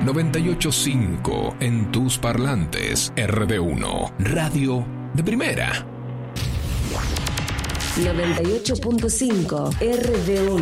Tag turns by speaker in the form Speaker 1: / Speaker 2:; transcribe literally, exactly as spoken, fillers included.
Speaker 1: noventa y ocho punto cinco en tus parlantes. R D uno, radio de primera.
Speaker 2: noventa y ocho punto cinco R D uno.